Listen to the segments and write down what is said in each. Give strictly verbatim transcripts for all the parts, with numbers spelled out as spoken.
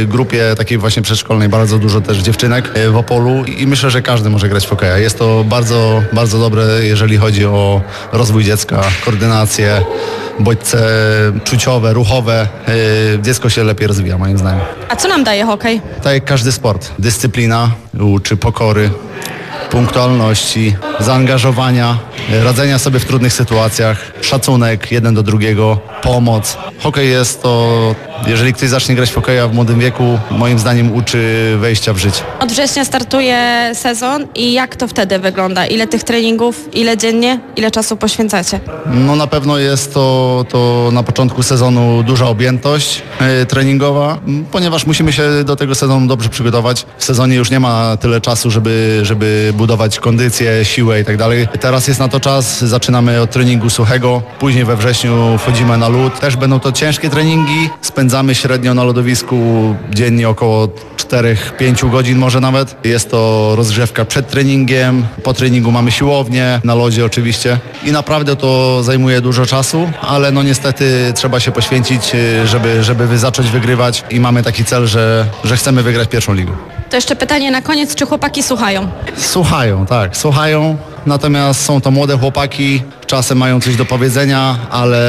w grupie takiej właśnie przedszkolnej bardzo dużo też dziewczynek w Opolu i myślę, że każdy może grać w hokeja. Jest to bardzo, bardzo dobre, jeżeli chodzi o rozwój dziecka, koordynację, bodźce czuciowe, ruchowe. Dziecko się lepiej rozwija, moim zdaniem. A co nam daje hokej? Tak jak każdy sport. Dyscyplina, uczy pokory, punktualności, zaangażowania, radzenia sobie w trudnych sytuacjach, szacunek jeden do drugiego, pomoc. Hokej jest to, jeżeli ktoś zacznie grać w hokeja w młodym wieku, moim zdaniem uczy wejścia w życie. Od września startuje sezon i jak to wtedy wygląda? Ile tych treningów, ile dziennie, ile czasu poświęcacie? No na pewno jest to, to na początku sezonu duża objętość e, treningowa, ponieważ musimy się do tego sezonu dobrze przygotować. W sezonie już nie ma tyle czasu, żeby, żeby budować kondycję, siłę i tak dalej. Teraz jest na to czas, zaczynamy od treningu suchego, później we wrześniu wchodzimy na lód. Też będą to ciężkie treningi, spędzamy średnio na lodowisku dziennie około cztery pięć godzin może nawet. Jest to rozgrzewka przed treningiem, po treningu mamy siłownię, na lodzie oczywiście i naprawdę to zajmuje dużo czasu, ale no niestety trzeba się poświęcić, żeby, żeby zacząć wygrywać i mamy taki cel, że, że chcemy wygrać pierwszą ligę. To jeszcze pytanie na koniec, czy chłopaki słuchają? Słuchają, tak, słuchają, natomiast są to młode chłopaki, czasem mają coś do powiedzenia, ale,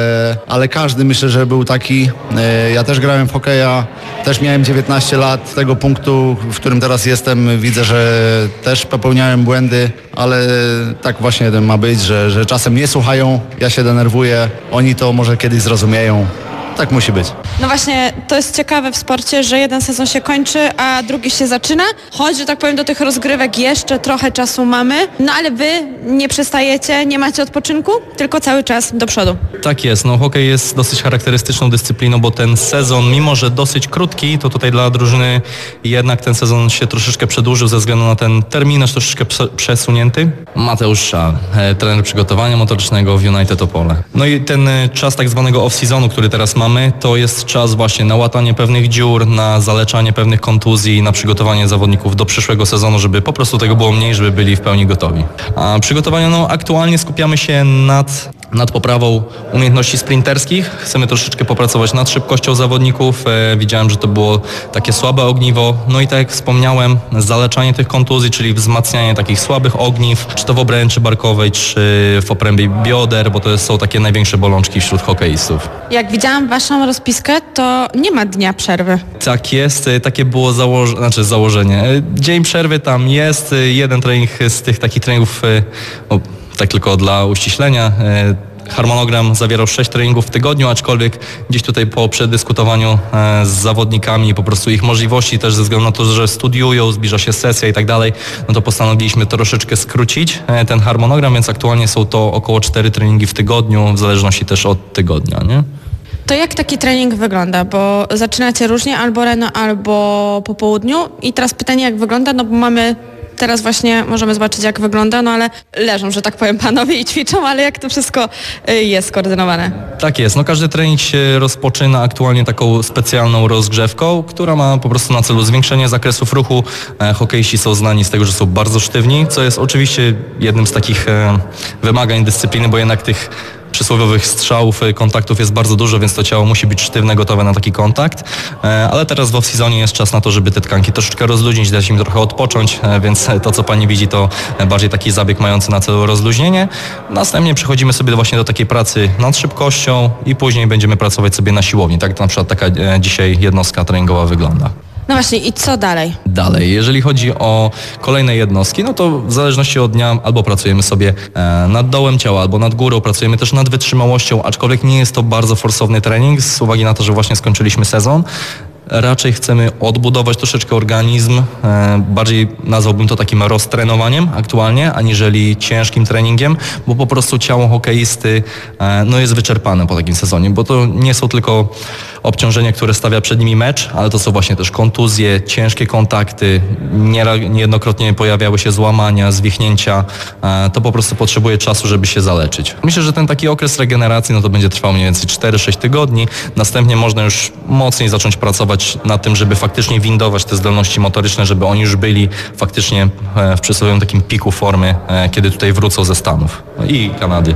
ale każdy myślę, że był taki. Ja też grałem w hokeja, też miałem dziewiętnaście lat, z tego punktu, w którym teraz jestem, widzę, że też popełniałem błędy, ale tak właśnie ma być, że, że czasem nie słuchają, ja się denerwuję, oni to może kiedyś zrozumieją. Tak musi być. No właśnie, to jest ciekawe w sporcie, że jeden sezon się kończy, a drugi się zaczyna. Choć, że tak powiem, do tych rozgrywek jeszcze trochę czasu mamy, no ale wy nie przestajecie, nie macie odpoczynku, tylko cały czas do przodu. Tak jest, no hokej jest dosyć charakterystyczną dyscypliną, bo ten sezon, mimo że dosyć krótki, to tutaj dla drużyny jednak ten sezon się troszeczkę przedłużył ze względu na ten terminarz troszeczkę przesunięty. Mateusz Szal, trener przygotowania motorycznego w United Opole. No i ten czas tak zwanego off-seasonu, który teraz mamy, to jest czas właśnie na łatanie pewnych dziur, na zaleczanie pewnych kontuzji, na przygotowanie zawodników do przyszłego sezonu, żeby po prostu tego było mniej, żeby byli w pełni gotowi. A przygotowania, no aktualnie skupiamy się nad, nad poprawą umiejętności sprinterskich. Chcemy troszeczkę popracować nad szybkością zawodników. E, widziałem, że to było takie słabe ogniwo. No i tak jak wspomniałem, zaleczanie tych kontuzji, czyli wzmacnianie takich słabych ogniw, czy to w obręczy barkowej, czy w obrębie bioder, bo to są takie największe bolączki wśród hokeistów. Jak widziałam waszą rozpiskę, to nie ma dnia przerwy. Tak jest, takie było założenie, znaczy założenie. Dzień przerwy tam jest, jeden trening z tych takich treningów, o, tak tylko dla uściślenia. Harmonogram zawierał sześć treningów w tygodniu, aczkolwiek gdzieś tutaj po przedyskutowaniu z zawodnikami po prostu ich możliwości też ze względu na to, że studiują, zbliża się sesja i tak dalej, no to postanowiliśmy troszeczkę skrócić ten harmonogram, więc aktualnie są to około cztery treningi w tygodniu, w zależności też od tygodnia, nie? To jak taki trening wygląda? Bo zaczynacie różnie, albo rano, albo po południu. I teraz pytanie, jak wygląda? No bo mamy, teraz właśnie możemy zobaczyć, jak wygląda, no ale leżą, że tak powiem, panowie i ćwiczą, ale jak to wszystko jest skoordynowane? Tak jest, no każdy trening się rozpoczyna aktualnie taką specjalną rozgrzewką, która ma po prostu na celu zwiększenie zakresów ruchu. E, hokeiści są znani z tego, że są bardzo sztywni, co jest oczywiście jednym z takich e, wymagań dyscypliny, bo jednak tych przysłowiowych strzałów, kontaktów jest bardzo dużo, więc to ciało musi być sztywne, gotowe na taki kontakt. Ale teraz w off-seasonie jest czas na to, żeby te tkanki troszeczkę rozluźnić, dać im trochę odpocząć, więc to, co pani widzi, to bardziej taki zabieg mający na celu rozluźnienie. Następnie przechodzimy sobie właśnie do takiej pracy nad szybkością i później będziemy pracować sobie na siłowni. Tak na przykład taka dzisiaj jednostka treningowa wygląda. No właśnie, i co dalej? Dalej, jeżeli chodzi o kolejne jednostki, no to w zależności od dnia albo pracujemy sobie nad dołem ciała, albo nad górą, pracujemy też nad wytrzymałością, aczkolwiek nie jest to bardzo forsowny trening z uwagi na to, że właśnie skończyliśmy sezon. Raczej chcemy odbudować troszeczkę organizm, bardziej nazwałbym to takim roztrenowaniem aktualnie, aniżeli ciężkim treningiem, bo po prostu ciało hokeisty no, jest wyczerpane po takim sezonie, bo to nie są tylko obciążenia, które stawia przed nimi mecz, ale to są właśnie też kontuzje, ciężkie kontakty, niejednokrotnie pojawiały się złamania, zwichnięcia, to po prostu potrzebuje czasu, żeby się zaleczyć. Myślę, że ten taki okres regeneracji no to będzie trwał mniej więcej cztery sześć tygodni, następnie można już mocniej zacząć pracować nad tym, żeby faktycznie windować te zdolności motoryczne, żeby oni już byli faktycznie w przysłowiowym takim piku formy, kiedy tutaj wrócą ze Stanów i Kanady.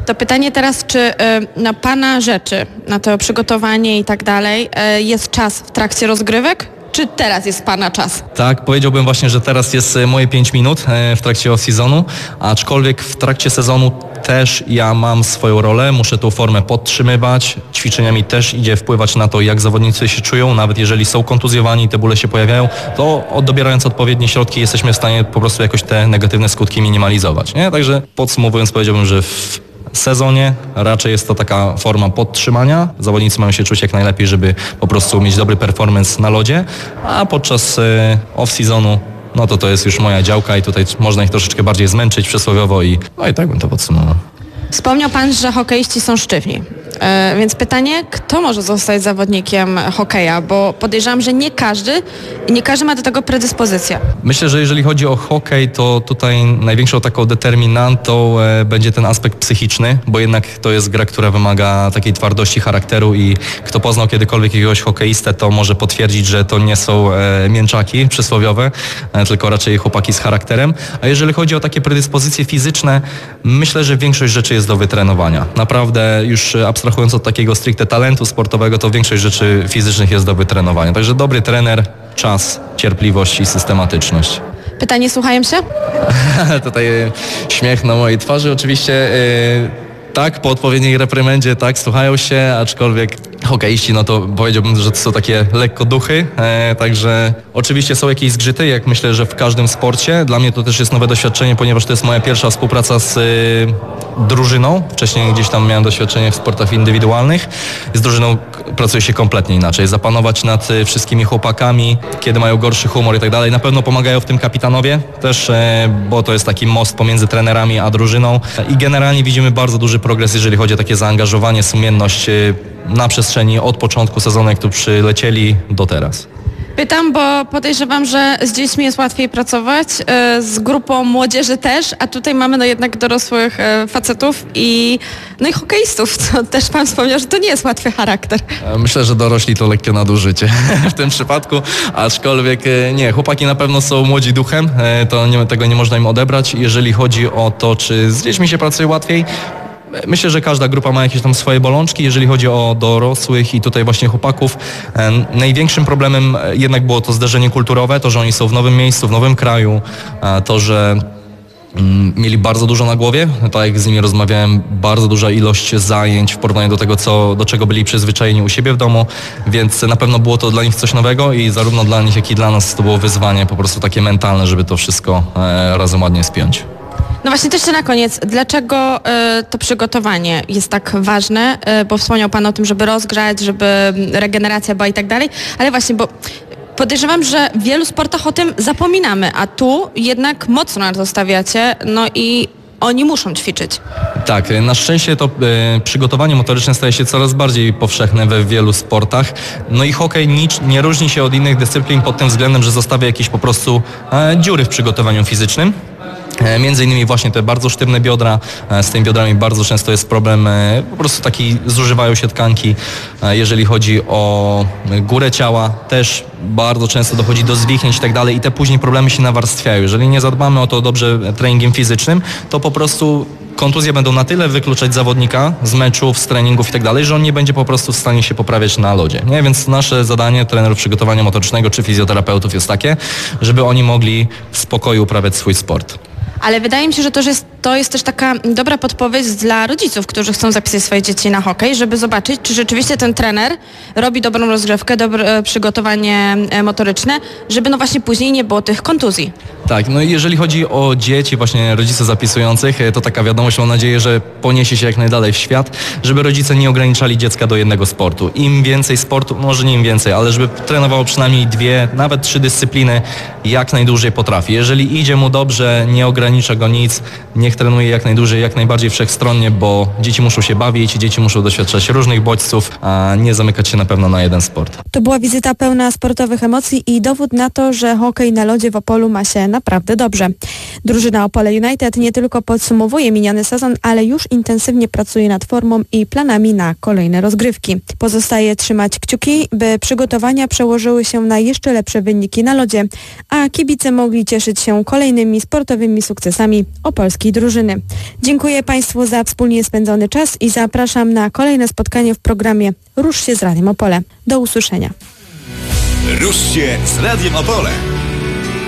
To pytanie teraz, czy y, na Pana rzeczy, na to przygotowanie i tak dalej, y, jest czas w trakcie rozgrywek? Czy teraz jest Pana czas? Tak, powiedziałbym właśnie, że teraz jest e, moje pięć minut e, w trakcie off-seasonu, aczkolwiek w trakcie sezonu też ja mam swoją rolę, muszę tą formę podtrzymywać, ćwiczeniami też idzie wpływać na to, jak zawodnicy się czują, nawet jeżeli są kontuzjowani i te bóle się pojawiają, to dobierając odpowiednie środki jesteśmy w stanie po prostu jakoś te negatywne skutki minimalizować, nie? Także podsumowując powiedziałbym, że w sezonie raczej jest to taka forma podtrzymania. Zawodnicy mają się czuć jak najlepiej, żeby po prostu mieć dobry performance na lodzie, a podczas e, off-seasonu no to to jest już moja działka i tutaj można ich troszeczkę bardziej zmęczyć przysłowiowo i no i tak bym to podsumował. Wspomniał Pan, że hokeiści są sztywni, e, więc pytanie, kto może zostać zawodnikiem hokeja, bo podejrzewam, że nie każdy, nie każdy ma do tego predyspozycję. Myślę, że jeżeli chodzi o hokej, to tutaj największą taką determinantą e, będzie ten aspekt psychiczny, bo jednak to jest gra, która wymaga takiej twardości charakteru i kto poznał kiedykolwiek jakiegoś hokeistę, to może potwierdzić, że to nie są e, mięczaki przysłowiowe, e, tylko raczej chłopaki z charakterem. A jeżeli chodzi o takie predyspozycje fizyczne, myślę, że większość rzeczy jest do wytrenowania. Naprawdę już abstrahując od takiego stricte talentu sportowego, to większość rzeczy fizycznych jest do wytrenowania. Także dobry trener, czas, cierpliwość i systematyczność. Pytanie, słuchają się? Tutaj śmiech na mojej twarzy oczywiście. Yy, tak, po odpowiedniej reprymendzie, tak, słuchają się, aczkolwiek hokeiści, no to powiedziałbym, że to są takie lekko duchy, e, także oczywiście są jakieś zgrzyty, jak myślę, że w każdym sporcie. Dla mnie to też jest nowe doświadczenie, ponieważ to jest moja pierwsza współpraca z y, drużyną. Wcześniej gdzieś tam miałem doświadczenie w sportach indywidualnych. Z drużyną pracuje się kompletnie inaczej. Zapanować nad y, wszystkimi chłopakami, kiedy mają gorszy humor i tak dalej. Na pewno pomagają w tym kapitanowie też, e, bo to jest taki most pomiędzy trenerami a drużyną i generalnie widzimy bardzo duży progres, jeżeli chodzi o takie zaangażowanie, sumienność y, na przestrzeni od początku sezonu, jak tu przylecieli, do teraz. Pytam, bo podejrzewam, że z dziećmi jest łatwiej pracować, z grupą młodzieży też, a tutaj mamy no jednak dorosłych facetów i no i hokeistów, co też Pan wspomniał, że to nie jest łatwy charakter. Myślę, że dorośli to lekkie nadużycie w tym przypadku, aczkolwiek nie, chłopaki na pewno są młodzi duchem, to nie, tego nie można im odebrać. Jeżeli chodzi o to, czy z dziećmi się pracuje łatwiej, myślę, że każda grupa ma jakieś tam swoje bolączki. Jeżeli chodzi o dorosłych i tutaj właśnie chłopaków, e, największym problemem jednak było to zderzenie kulturowe, to, że oni są w nowym miejscu, w nowym kraju, e, to, że mm, mieli bardzo dużo na głowie. Tak jak z nimi rozmawiałem, bardzo duża ilość zajęć w porównaniu do tego, co, do czego byli przyzwyczajeni u siebie w domu, więc na pewno było to dla nich coś nowego i zarówno dla nich, jak i dla nas to było wyzwanie po prostu takie mentalne, żeby to wszystko e, razem ładnie spiąć. No właśnie też na koniec, dlaczego y, to przygotowanie jest tak ważne, y, bo wspomniał Pan o tym, żeby rozgrzać, żeby regeneracja była i tak dalej, ale właśnie, bo podejrzewam, że w wielu sportach o tym zapominamy, a tu jednak mocno na to stawiacie, no i oni muszą ćwiczyć. Tak, na szczęście to e, przygotowanie motoryczne staje się coraz bardziej powszechne we wielu sportach. No i hokej nic nie różni się od innych dyscyplin pod tym względem, że zostawia jakieś po prostu e, dziury w przygotowaniu fizycznym. Między innymi właśnie te bardzo sztywne biodra, z tymi biodrami bardzo często jest problem, po prostu taki zużywają się tkanki. Jeżeli chodzi o górę ciała, też bardzo często dochodzi do zwichnięć i tak dalej i te później problemy się nawarstwiają. Jeżeli nie zadbamy o to dobrze treningiem fizycznym, to po prostu kontuzje będą na tyle wykluczać zawodnika z meczów, z treningów i tak dalej, że on nie będzie po prostu w stanie się poprawiać na lodzie. Nie? Więc nasze zadanie trenerów przygotowania motorycznego czy fizjoterapeutów jest takie, żeby oni mogli w spokoju uprawiać swój sport. Ale wydaje mi się, że to jest, to jest też taka dobra podpowiedź dla rodziców, którzy chcą zapisać swoje dzieci na hokej, żeby zobaczyć, czy rzeczywiście ten trener robi dobrą rozgrzewkę, dobre przygotowanie motoryczne, żeby no właśnie później nie było tych kontuzji. Tak, no i jeżeli chodzi o dzieci, właśnie rodziców zapisujących, to taka wiadomość, mam nadzieję, że poniesie się jak najdalej w świat, żeby rodzice nie ograniczali dziecka do jednego sportu. Im więcej sportu, może nie im więcej, ale żeby trenowało przynajmniej dwie, nawet trzy dyscypliny, jak najdłużej potrafi. Jeżeli idzie mu dobrze, nie ogranicza go nic, niech trenuje jak najdłużej, jak najbardziej wszechstronnie, bo dzieci muszą się bawić, dzieci muszą doświadczać różnych bodźców, a nie zamykać się na pewno na jeden sport. To była wizyta pełna sportowych emocji i dowód na to, że hokej na lodzie w Opolu ma się naprawdę dobrze. Drużyna Opole United nie tylko podsumowuje miniony sezon, ale już intensywnie pracuje nad formą i planami na kolejne rozgrywki. Pozostaje trzymać kciuki, by przygotowania przełożyły się na jeszcze lepsze wyniki na lodzie, a kibice mogli cieszyć się kolejnymi sportowymi sukcesami opolskiej drużyny. drużyny. Dziękuję Państwu za wspólnie spędzony czas i zapraszam na kolejne spotkanie w programie Rusz się z Radiem Opole. Do usłyszenia. Rusz się z Radiem Opole.